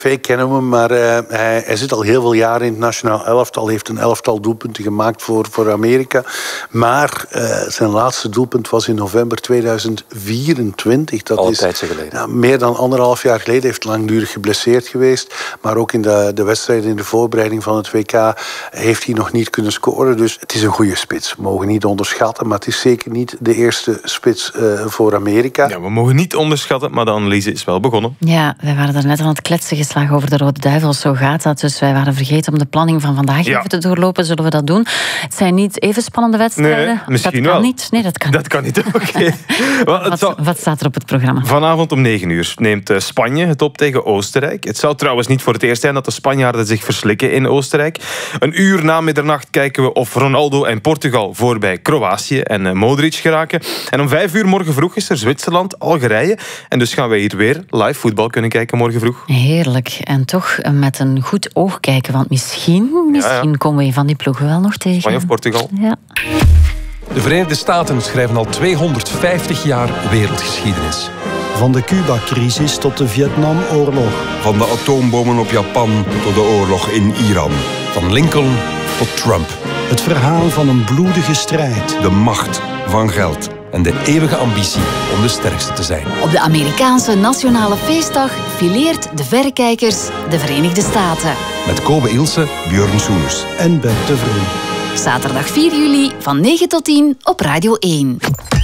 Wij kennen hem, maar hij zit al heel veel jaren in het nationaal elftal. Heeft een elftal doelpunten gemaakt voor Amerika. Maar zijn laatste doelpunt was in november 2024. Dat is tijdje geleden. Meer dan 1,5 jaar geleden. Heeft langdurig geblesseerd geweest. Maar ook in de wedstrijden in de voorbereiding van het WK heeft hij nog niet kunnen scoren. Dus het is een goede spits. We mogen niet onderschatten, maar het is zeker niet de eerste spits voor Amerika. Ja, we mogen niet onderschatten, maar de analyse is wel begonnen. Ja, wij waren er net aan het kletsen geslagen over de Rode Duivels. Zo gaat dat. Dus wij waren vergeten om de planning van vandaag even te doorlopen. Zullen we dat doen? Het zijn niet even spannende wedstrijden. Nee, misschien dat kan wel. Niet. Nee, dat kan dat kan niet. Okay. Wat staat er op het programma? Vanavond om 9:00 neemt Spanje het op tegen Oostenrijk. Het zou trouwens niet voor het eerst zijn dat de Spanjaarden zich verslikken in Oostenrijk. Een uur na middernacht kijken we of Ronaldo en Portugal voorbij Kroatië en Modric geraken. En om 5:00 morgen vroeg is er Zwitserland, Algerije. En dus gaan wij hier weer live voetbal kunnen kijken morgen vroeg. Heerlijk. En toch met een goed oog kijken, want misschien komen we van die ploegen wel nog tegen. Spanje of Portugal. Ja. De Verenigde Staten schrijven al 250 jaar wereldgeschiedenis. Van de Cuba-crisis tot de Vietnamoorlog. Van de atoombommen op Japan tot de oorlog in Iran. Van Lincoln tot Trump. Het verhaal van een bloedige strijd. De macht van geld. En de eeuwige ambitie om de sterkste te zijn. Op de Amerikaanse Nationale Feestdag fileert de verrekijkers de Verenigde Staten. Met Kobe Ilse, Björn Soeners en Bert de Vree. Zaterdag 4 juli van 9 tot 10 op Radio 1.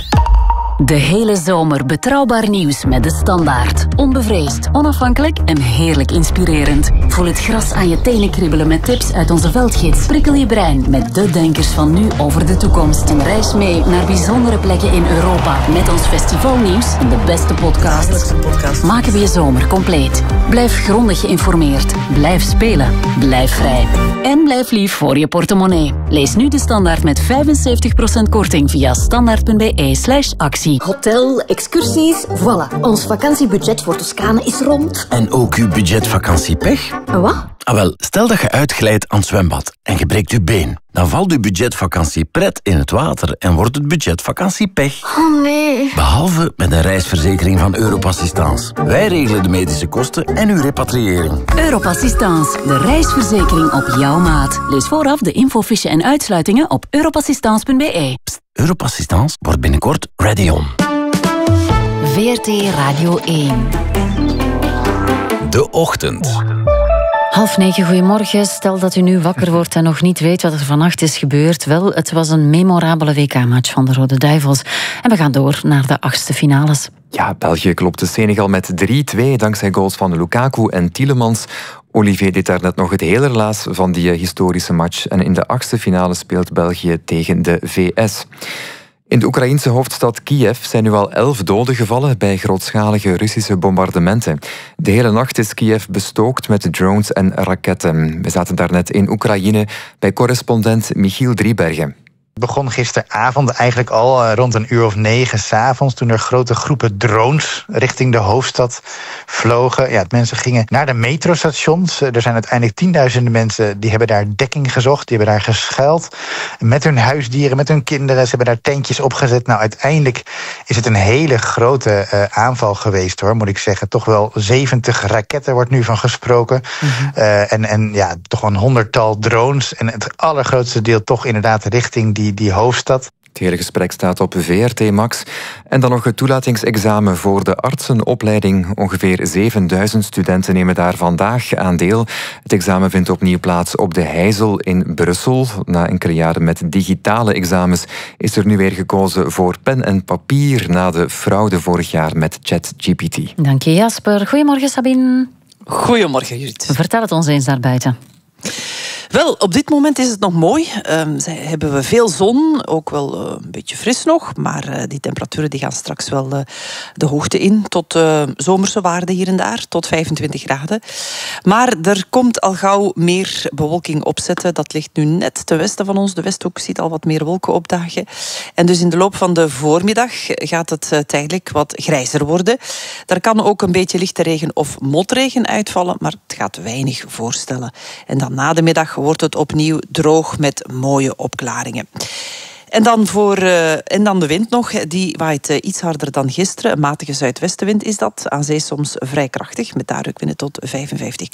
De hele zomer betrouwbaar nieuws met De Standaard. Onbevreesd, onafhankelijk en heerlijk inspirerend. Voel het gras aan je tenen kriebelen met tips uit onze veldgids. Prikkel je brein met de denkers van nu over de toekomst. En reis mee naar bijzondere plekken in Europa. Met ons festivalnieuws en de beste podcasts. Maken we je zomer compleet. Blijf grondig geïnformeerd. Blijf spelen. Blijf vrij. En blijf lief voor je portemonnee. Lees nu De Standaard met 75% korting via standaard.be/actie. Hotel, excursies, voilà. Ons vakantiebudget voor Toscane is rond. En ook uw budget vakantiepech? Wat? Wel, stel dat je uitglijdt aan het zwembad en je breekt je been. Dan valt uw budget vakantiepret in het water en wordt het budget vakantiepech. Oh nee. Behalve met een reisverzekering van Europassistance. Wij regelen de medische kosten en uw repatriëring. Europassistance, de reisverzekering op jouw maat. Lees vooraf de infofiche en uitsluitingen op europassistance.be. Europassistance wordt binnenkort ready on. VRT Radio 1. De Ochtend. 8:30, goedemorgen. Stel dat u nu wakker wordt en nog niet weet wat er vannacht is gebeurd. Wel, het was een memorabele WK-match van de Rode Duivels. En we gaan door naar de 8e finales. Ja, België klopte Senegal met 3-2 dankzij goals van Lukaku en Tielemans. Olivier deed daar net nog het hele relaas van die historische match. En in de 8e finale speelt België tegen de VS. In de Oekraïense hoofdstad Kiev zijn nu al 11 doden gevallen bij grootschalige Russische bombardementen. De hele nacht is Kiev bestookt met drones en raketten. We zaten daarnet in Oekraïne bij correspondent Michiel Driebergen. Het begon gisteravond eigenlijk al rond 9:00 s'avonds... toen er grote groepen drones richting de hoofdstad vlogen. Ja, mensen gingen naar de metrostations. Er zijn uiteindelijk 10.000 mensen die hebben daar dekking gezocht. Die hebben daar geschuild met hun huisdieren, met hun kinderen. Ze hebben daar tentjes opgezet. Nou, uiteindelijk is het een hele grote aanval geweest, hoor, moet ik zeggen. Toch wel 70 raketten wordt nu van gesproken. En ja, toch wel een 100-tal drones. En het allergrootste deel toch inderdaad richting die hoofdstad. Het hele gesprek staat op VRT Max. En dan nog het toelatingsexamen voor de artsenopleiding. Ongeveer 7000 studenten nemen daar vandaag aan deel. Het examen vindt opnieuw plaats op de Heizel in Brussel. Na enkele jaren met digitale examens is er nu weer gekozen voor pen en papier na de fraude vorig jaar met ChatGPT. Dank je, Jasper. Goedemorgen, Sabine. Goedemorgen, Judith. Vertel het ons eens daar buiten. Wel, op dit moment is het nog mooi. Hebben we veel zon, ook wel een beetje fris nog. Maar die temperaturen die gaan straks wel de hoogte in. Tot zomerse waarden hier en daar, tot 25 graden. Maar er komt al gauw meer bewolking opzetten. Dat ligt nu net ten westen van ons. De Westhoek ziet al wat meer wolken opdagen. En dus in de loop van de voormiddag gaat het tijdelijk wat grijzer worden. Daar kan ook een beetje lichte regen of motregen uitvallen. Maar het gaat weinig voorstellen. En dan na de middag wordt het opnieuw droog met mooie opklaringen. En dan de wind nog, die waait iets harder dan gisteren. Een matige zuidwestenwind is dat. Aan zee soms vrij krachtig, met daar ook winden tot 55